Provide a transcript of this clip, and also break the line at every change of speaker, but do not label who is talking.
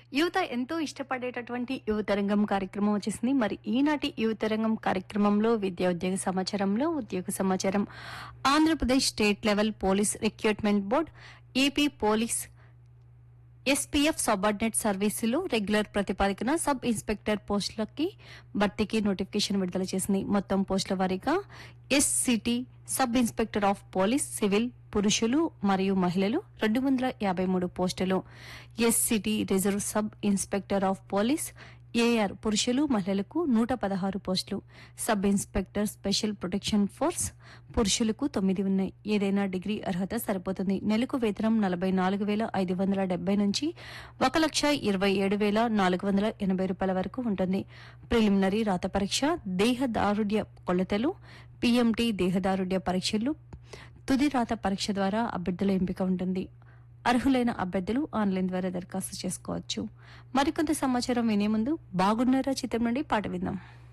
యువత ఎంతో ఇష్టపడేటటువంటి యువతరంగం కార్యక్రమం వచ్చేసింది. మరి ఈనాటి యువతరంగం కార్యక్రమంలో విద్యా ఉద్యోగ సమాచారంలో ఉద్యోగ సమాచారం Andhra Pradesh state level police recruitment board AP police SPF subordinate సర్వీసులు రెగ్యులర్ ప్రతిపాదికన సబ్ ఇన్స్పెక్టర్ పోస్టులకి భర్తీకి నోటిఫికేషన్ విడుదల చేసింది. మొత్తం పోస్టుల వారీగా SCT sub inspector of police civil పురుషులు మరియు మహిళలు 253 పోస్టులు, SCT reserve sub inspector of police AR పురుషులు మహిళలకు 116 పోస్టులు, sub inspector special protection force పురుషులకు 9 ఉన్నాయి. ఏదైనా డిగ్రీ అర్హత సరిపోతుంది. నెలకు వేతనం 44,570 నుంచి 1,27,480 రూపాయల వరకు ఉంటుంది. ప్రిలిమినరీ రాత పరీక్ష, దేహదారుఢ్య కొలతలు, పీఎంటీ దేహదారుఢ్య పరీక్షలు, తుది రాత పరీక్ష ద్వారా అభ్యర్థుల ఎంపిక ఉంటుంది. అర్హులైన అభ్యర్థులు ఆన్లైన్ ద్వారా దరఖాస్తు చేసుకోవచ్చు. మరికొంత సమాచారం వినే ముందు బాగున్నారా చిత్రం నుండి పాట విందాం.